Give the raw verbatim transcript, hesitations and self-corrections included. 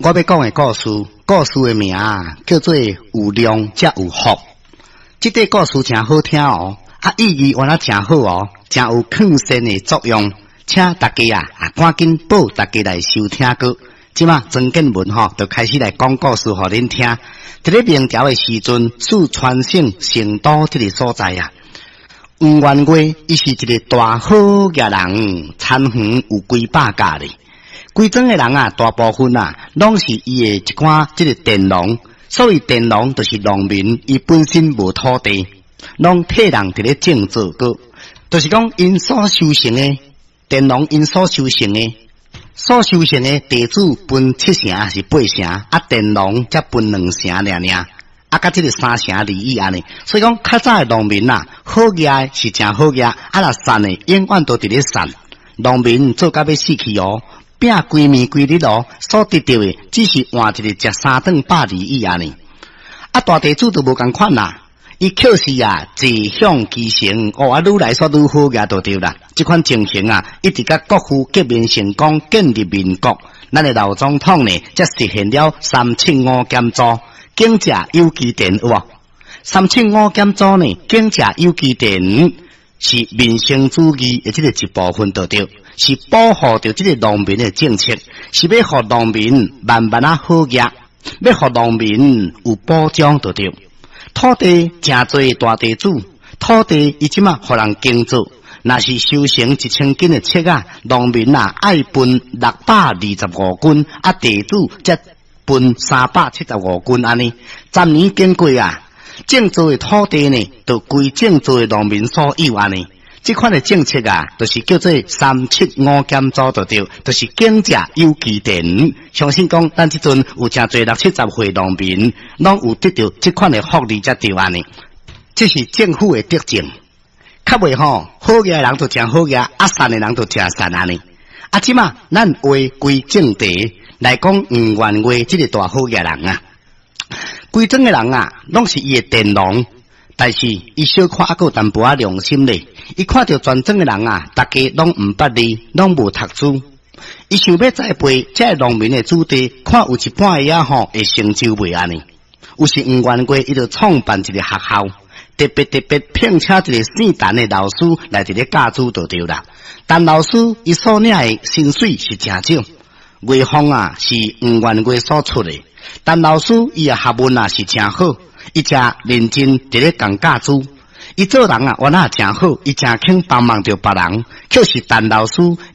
我要讲的故事，故事的名啊叫做有量才有福。这个故事真好听哦，啊意义原来真好哦，真有劝善的作用，请大家啊啊赶紧报大家来收听过。即马曾建文吼就开始来讲故事，互恁听。伫咧明朝的时阵，四川省成都这个所在啊，黄元月伊是一个大好野人，田园有几百家咧。规庄的人啊，大部分啊，拢是伊的一寡即个佃农。所谓佃农，就是农民，伊本身无土地，拢替人伫咧种作过。就是讲，因所修成的佃农，因所修成的。所修成的地主分七成是八成，啊佃农才分两成尔尔，啊甲即个三成利益安尼。所以讲，较早的农民啊，好业是真好业，啊若善的永远都伫咧善。农民做甲要死去哦，拼规暝规日哦，所得到的只是换一个食三顿百利益安尼。啊大地主都无共款啦。伊确实啊，自向其成，哦啊，愈来说愈好个就对啦。这款情形啊，一直甲国父革命成功，建立民国，咱的老总统呢，才实现了三七五减租，经济有基点有无？三七五减租呢，经济有基点是民生主义的这个一部分就对，是保护着这个农民的政策，是要互农民慢慢啊好业，要互农民有保障就对。土地真侪大地主，土地伊即马互人耕作，若是收成一千斤的册啊，农民啊爱分六百二十五斤，啊地主则分三百七十五斤安尼。十年经过啊，种作的土地呢，就归种作的农民所有安尼。这款的政策啊，就是叫做三七五减租就对，就是经济有基点。相信讲，咱即阵有真侪六七十岁农民，拢有得到这款的福利才对安尼。这是政府的德政。较袂吼，好业的人就真好业，啊善的人就真善安尼。啊，即嘛，咱话归正题来讲，黄元月这个大好业人啊，规庄的人啊，拢是伊的佃农。但是伊小可还够淡薄仔良心咧，伊看到全庄的人啊，大家拢毋捌字，拢无读书，伊想要栽培这农民的子弟，看有一半个啊吼会成就袂安尼。有时黄元月伊就创办一个学校，特别特别聘请一个姓陈的老师来伫咧教书就对啦。但老师伊所领的薪水是真少，月俸啊是黄元月所出的，但老师伊的学问啊是真好。伊真认真伫咧讲教书，伊做人啊，原来真好，伊真肯帮忙着别人。就是陈老师，